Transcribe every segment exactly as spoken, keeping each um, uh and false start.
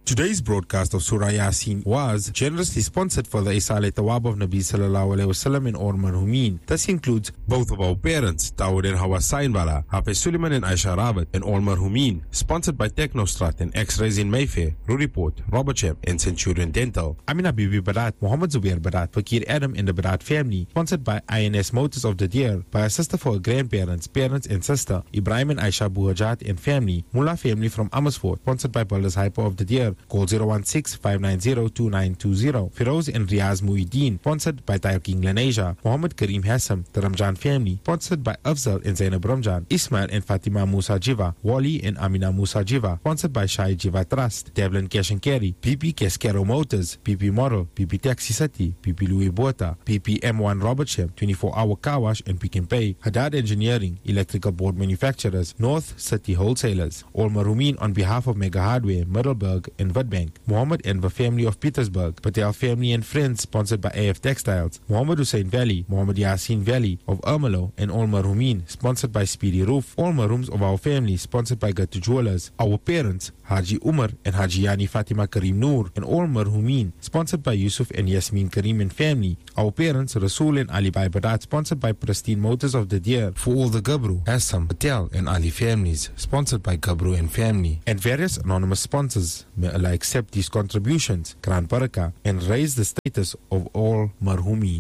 Today's broadcast of Surah Yasin was generously sponsored for the Isale Tawab of Nabi Sallallahu Alaihi Wasallam in Or Marhumin. This includes both of our parents, Dawood and Hawa Sainbala, Hafiz Suleiman and Aisha Rabat, and Or Marhumin. Sponsored by Technostrat and X-Rays in Mayfair, Ruriport, Robertsham, and Centurion Dental. Amina Bibi Barat, Muhammad Zubair Barat, Fakir Adam and the Barat family. Sponsored by I N S Motors of the Deer, by a sister for her grandparents, parents and sister, Ibrahim and Aisha Buhajat and family. Mullah family from Amersfoort. Sponsored by Builders Hyper of the Deer. Call zero one six, five nine zero, two nine two zero. Firoz and Riaz Muhyiddin. Sponsored by Tayo King Laneja. Muhammad Kareem Hassam, the Ramjan family. Sponsored by Afzal and Zainab Ramjan. Ismail and Fatima Musa Jiva. Wali and Amina Musa Jiva. Sponsored by Shai Jiva Trust. Devlin Cash and Carry. P P Cascaro Motors. P P Model. P P Taxi City. P P Louis Bota. P P M one Robertsham. twenty-four hour car wash and Pick and Pay. Haddad Engineering. Electrical board manufacturers. North City Wholesalers. All Marumin on behalf of Mega Hardware, Middleburg and Witbank. Muhammad Enver family of Petersburg. Patel family and friends sponsored by A F Textiles. Muhammad Hussein Valley. Muhammad Yasin Valley of Ermelo and All Marumin sponsored by Speedy Roof. All Marums of our family sponsored by Gatu Jewelers. Our parents Haji Umar and Haji Yani Fatima Karim Noor and All Marhumin sponsored by Yusuf and Yasmin Karim and family. Our parents Rasul and Ali Bai Badat sponsored by Pristine Motors of the Deer. For all the Gabru, Assam, Patel and Ali families sponsored by Gabru and family. And various anonymous sponsors. May Allah accept these contributions, Gran Baraka, and raise the status of all Marhumin.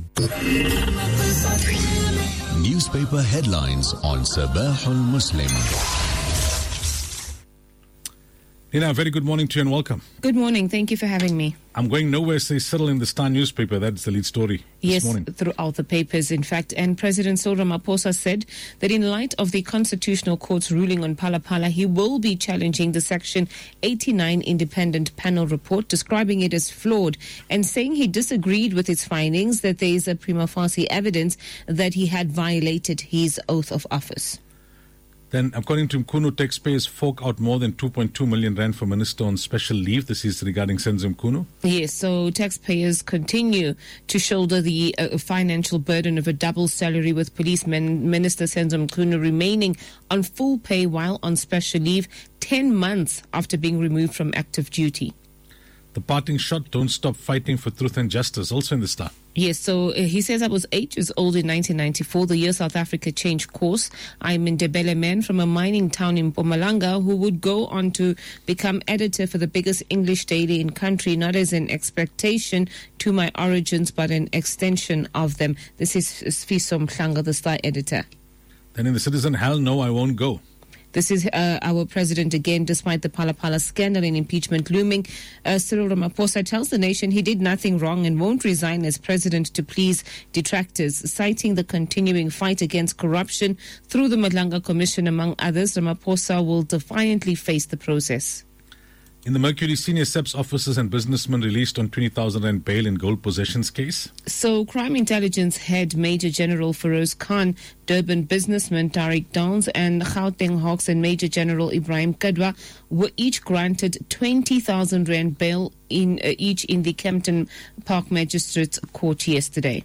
Newspaper headlines on Sabahul Muslim. Nina, very good morning to you and welcome. Good morning. Thank you for having me. I'm going nowhere, says Cyril in the Star newspaper. That's the lead story this yes, morning. Throughout the papers, in fact. And President Cyril Ramaphosa said that in light of the Constitutional Court's ruling on Phala Phala, he will be challenging the Section eighty-nine independent panel report, describing it as flawed and saying he disagreed with its findings, that there is a prima facie evidence that he had violated his oath of office. Then, according to Mkhunu, taxpayers fork out more than two point two million rand for Minister on special leave. This is regarding Senzo Mkhunu. Yes, so taxpayers continue to shoulder the uh, financial burden of a double salary, with policeman Minister Senzo Mkhunu remaining on full pay while on special leave ten months after being removed from active duty. The parting shot, don't stop fighting for truth and justice, also in the Star. Yes, so uh, he says, I was eight years old in nineteen ninety-four, the year South Africa changed course. I'm in Ndebele man from a mining town in Mpumalanga who would go on to become editor for the biggest English daily in country, not as an expectation to my origins, but an extension of them. This is Sfiso Mhlanga, the Star editor. Then in the Citizen, hell no, I won't go. This is uh, our president again, despite the Phala Phala scandal and impeachment looming. Uh, Cyril Ramaphosa tells the nation he did nothing wrong and won't resign as president to please detractors, citing the continuing fight against corruption through the Madlanga Commission, among others. Ramaphosa will defiantly face the process. In the Mercury, senior S A P S officers and businessmen released on twenty thousand rand bail in gold possessions case. So, Crime Intelligence Head Major General Feroz Khan, Durban businessman Tariq Downs, and Gauteng Hawks and Major General Ibrahim Kadwa were each granted twenty thousand rand bail in uh, each in the Kempton Park Magistrates Court yesterday.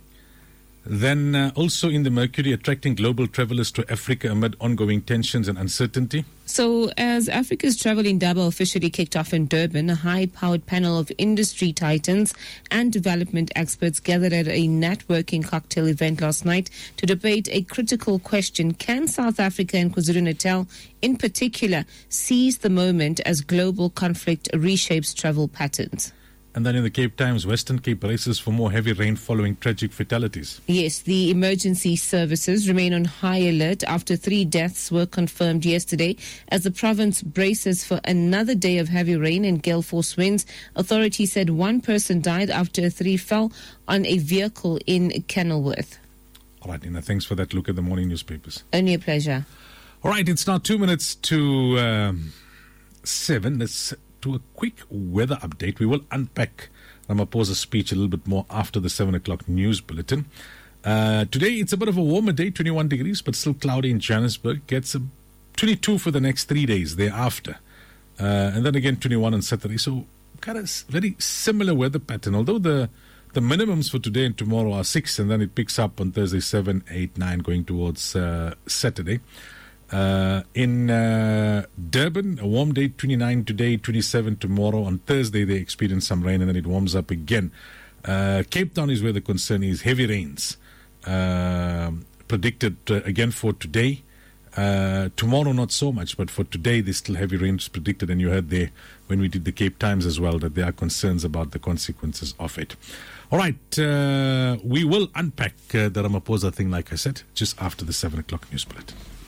Then uh, also in the Mercury, attracting global travelers to Africa amid ongoing tensions and uncertainty. So as Africa's Travel Indaba officially kicked off in Durban, a high-powered panel of industry titans and development experts gathered at a networking cocktail event last night to debate a critical question. Can South Africa and KwaZulu-Natal in particular seize the moment as global conflict reshapes travel patterns? And then in the Cape Times, Western Cape braces for more heavy rain following tragic fatalities. Yes, the emergency services remain on high alert after three deaths were confirmed yesterday as the province braces for another day of heavy rain and gale force winds. Authorities said one person died after a tree fell on a vehicle in Kenilworth. All right, Nina, thanks for that look at the morning newspapers. Only a pleasure. All right, it's now two minutes to um, seven. Let's to a quick weather update. We will unpack Ramaphosa's speech a little bit more after the seven o'clock news bulletin. Uh, today, it's a bit of a warmer day, twenty-one degrees, but still cloudy in Johannesburg. Gets a twenty-two for the next three days thereafter. Uh, and then again, twenty-one on Saturday. So, kind of very similar weather pattern. Although the, the minimums for today and tomorrow are six, and then it picks up on Thursday, seven, eight, nine, going towards uh, Saturday. Uh, in uh, Durban, a warm day, twenty-nine today, twenty-seven tomorrow. On Thursday, they experience some rain and then it warms up again. Uh, Cape Town is where the concern is. Heavy rains uh, predicted uh, again for today. Uh, tomorrow, not so much, but for today, there's still heavy rains predicted. And you heard there when we did the Cape Times as well that there are concerns about the consequences of it. All right, uh, we will unpack uh, the Ramaphosa thing, like I said, just after the seven o'clock news bulletin.